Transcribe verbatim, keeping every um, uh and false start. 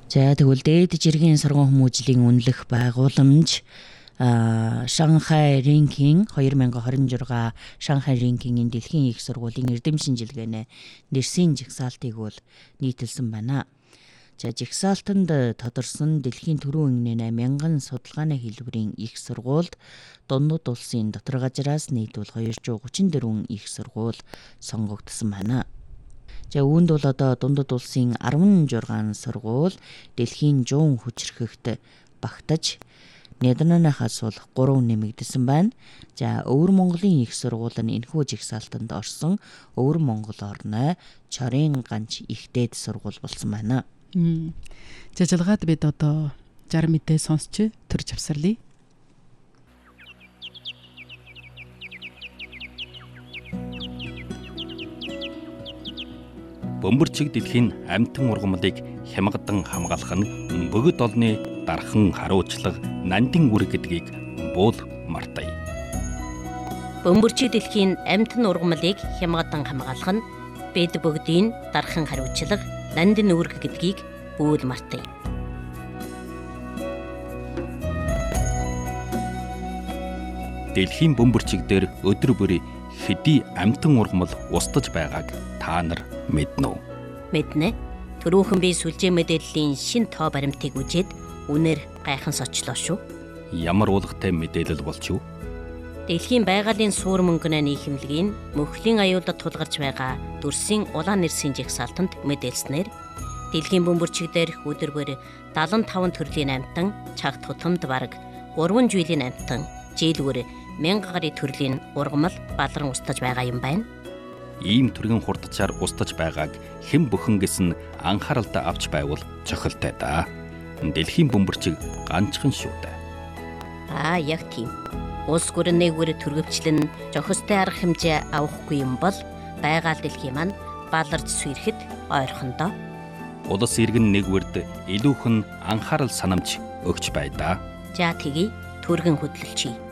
За тэгвэл дээд жиргийн сургууль хүмүүжлийн үнэлэх байгууламж Шанхай Рэнкинг две тысячи двадцать шесть Шанхай Рэнкингийн дэлхийн их сургуулийн эрдэм шинжилгээнэ нэрсийн жагсаалтыг бол нийтэлсэн байна. За жагсаалтанд тодорсон дэлхийн түрүүн үнэнэ мянган судалгааны хэлбэрийн их сургуульд дундад улсын дотор газраас нийтвэл two hundred thirty-four их сургууль сонгогдсон байна. За үүнд бол одоо дундад улсын sixteen сургууль дэлхийн one hundred хүчирхэгт багтаж Нидерландынхаас бол three нэмэгдсэн байна. За Өвөр Монголын их сургууль нь энэхүү жагсаалтанд орсон Өвөр Монгол орны чарын ганц их дээд сургууль болсон байна. Жажалгаад бид одоо sixty мэдээ сонсч төрж авсарлаа. Бөмбөрчиг дэлхийн амьтан ургамлыг хямгадан хамгаалах нь бөгөд олны дархан харуулчлага нандин үр гэдгийг буул мартая. Бөмбөрчиг дэлхийн амьтан ургамлыг хямгадан хамгаалах нь бид бүгдийн дархан харуулчлага нандин үр гэдгийг буул мартая. Дэлхийн бөмбөрчиг дээр өдөр бүр хэдий амьтан ургамал устж байгааг та нар мэднэ үү? Мэднэ. Түрүүхэн би сүлжээ мэдээллийн шин тоо баримтыг үзээд үнээр гайхан сочлоо шүү. Ямар уулгатай мэдээлэл болж юу? Дэлхийн байгалийн суур мөнгөний нийхэмлэгийн мөхлийн аюулд тулгарч байгаа дүрсийн улаан нэрсийн жагсаалтанд мэдээлснээр дэлхийн бөмбөрчиг дээр өдөр бүр seventy-five төрлийн амьтан, чагт тутамд бараг three жилийн амьтан, жилгүр one thousand гаруй төрлийн ургамал балран устж байгаа юм байна. Ийм төргийн хурдчаар устж байгааг хэн бүхэн гэсэн анхааралтай авч байвал чухалтай да. Дэлхийн бөмбөрчиг ганцхан шүү дээ. Аа, яг тийм. Улс гүрэн нэгвэр төргөвчлэн жохистой арга хэмжээ авахгүй юм бол байгаль дэлхийн маань баларч сүйрэхэд ойрхондоо. Улс иргэн нэгвэрд илүүхэн анхаарал санамж өгч бай да. За тэгье, түргэн хөдлөлчий.